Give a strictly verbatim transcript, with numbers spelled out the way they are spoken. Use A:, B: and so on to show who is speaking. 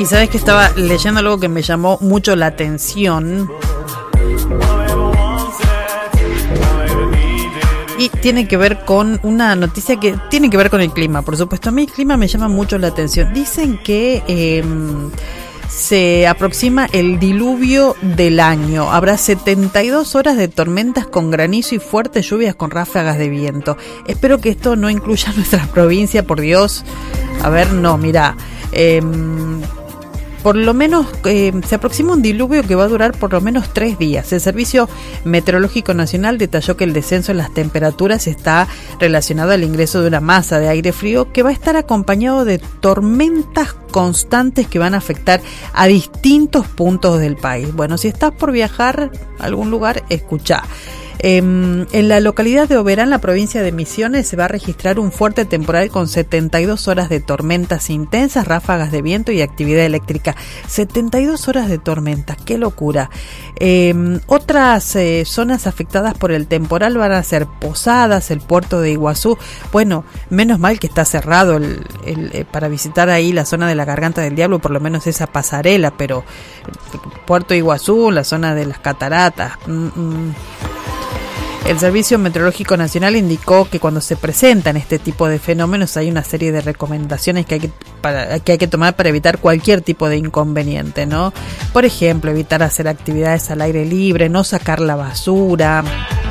A: Y sabes que estaba leyendo algo que me llamó mucho la atención. Y tiene que ver con una noticia que tiene que ver con el clima, por supuesto. A mí el clima me llama mucho la atención. Dicen que eh, se aproxima el diluvio del año. Habrá setenta y dos horas de tormentas con granizo y fuertes lluvias con ráfagas de viento. Espero que esto no incluya nuestra provincia, por Dios. A ver, no, mira... Eh, Por lo menos eh, se aproxima un diluvio que va a durar por lo menos tres días. El Servicio Meteorológico Nacional detalló que el descenso en las temperaturas está relacionado al ingreso de una masa de aire frío que va a estar acompañado de tormentas constantes que van a afectar a distintos puntos del país. Bueno, si estás por viajar a algún lugar, escuchá. Eh, en la localidad de Oberán, la provincia de Misiones, se va a registrar un fuerte temporal con setenta y dos horas de tormentas intensas, ráfagas de viento y actividad eléctrica. setenta y dos horas de tormentas, qué locura. Eh, otras eh, zonas afectadas por el temporal van a ser Posadas, el puerto de Iguazú. Bueno, menos mal que está cerrado el, el, eh, para visitar ahí la zona de la Garganta del Diablo, por lo menos esa pasarela, pero Puerto Iguazú, la zona de las cataratas... Mm, mm. El Servicio Meteorológico Nacional indicó que cuando se presentan este tipo de fenómenos hay una serie de recomendaciones que hay que, para, que hay que tomar para evitar cualquier tipo de inconveniente, ¿no? Por ejemplo, evitar hacer actividades al aire libre, no sacar la basura.